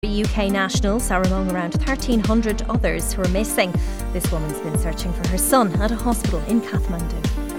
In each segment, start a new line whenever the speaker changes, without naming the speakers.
UK nationals are among around 1,300 others who are missing. This woman's been searching for her son at a hospital in Kathmandu.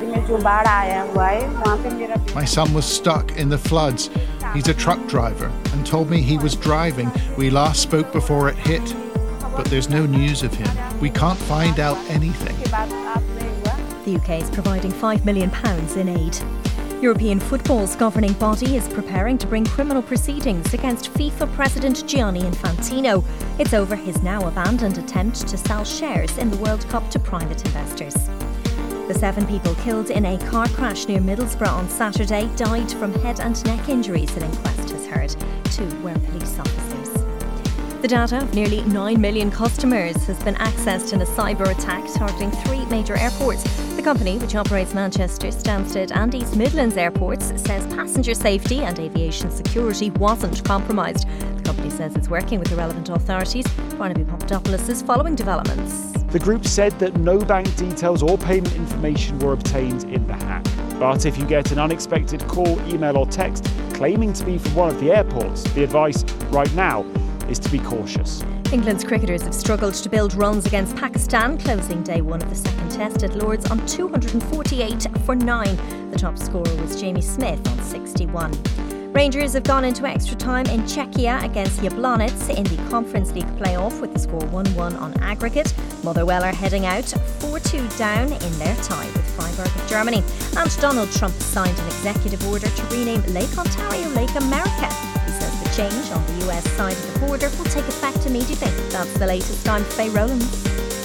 My son was stuck in the floods. He's a truck driver and told me he was driving. We last spoke before it hit, but there's no news of him. We can't find out anything.
The UK is providing £5 million in aid. European football's governing body is preparing to bring criminal proceedings against FIFA President Gianni Infantino. It's over his now abandoned attempt to sell shares in the World Cup to private investors. The 7 people killed in a car crash near Middlesbrough on Saturday died from head and neck injuries, an inquest has heard. 2 were police officers. The data of nearly 9 million customers has been accessed in a cyber attack targeting 3 major airports. The company, which operates Manchester, Stansted and East Midlands airports, says passenger safety and aviation security wasn't compromised. The company says it's working with the relevant authorities. Barnaby Papadopoulos is following developments.
The group said that no bank details or payment information were obtained in the hack. But if you get an unexpected call, email or text claiming to be from one of the airports, the advice right now is to be cautious.
England's cricketers have struggled to build runs against Pakistan, closing day 1 of the second test at Lords on 248 for 9. The top scorer was Jamie Smith on 61. Rangers have gone into extra time in Czechia against Jablonec in the Conference League playoff with the score 1-1 on aggregate. Motherwell are heading out 4-2 down in their tie with Freiburg of Germany. And Donald Trump signed an executive order to rename Lake Ontario Lake America. He says the change on the US side of the border will take effect immediately. That's the latest. I'm Faye Rowlands.